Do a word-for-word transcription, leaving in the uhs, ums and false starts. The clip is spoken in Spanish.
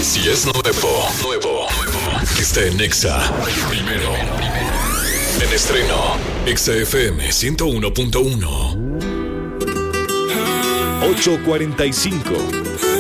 Si es nuevo, nuevo, nuevo, está en Exa. Primero. En estreno, Exa F M ciento uno punto uno. ocho cuarenta y cinco.